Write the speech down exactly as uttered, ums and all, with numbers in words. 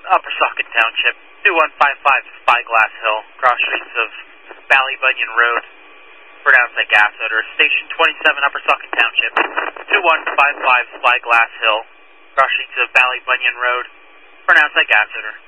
Upper Saucon Township, two one five five Spyglass Hill, cross streets of Ballybunion Road, pronounced like gas odor. Station twenty-seven, Upper Saucon Township, two one five five Spyglass Hill, cross streets of Ballybunion Road, pronounced like gas odor.